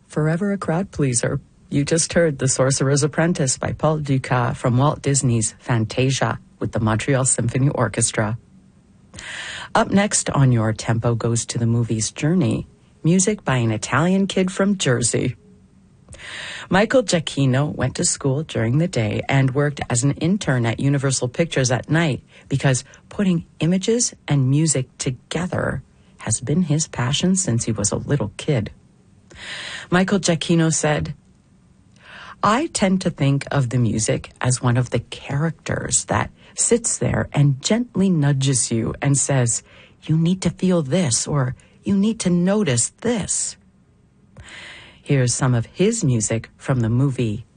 Forever a crowd pleaser. You just heard The Sorcerer's Apprentice by Paul Dukas from Walt Disney's Fantasia with the Montreal Symphony Orchestra. Up next on your Tempo Goes to the Movies journey, music by an Italian kid from Jersey. Michael Giacchino went to school during the day and worked as an intern at Universal Pictures at night because putting images and music together has been his passion since he was a little kid. Michael Giacchino said, "I tend to think of the music as one of the characters that sits there and gently nudges you and says, you need to feel this or you need to notice this." Here's some of his music from the movie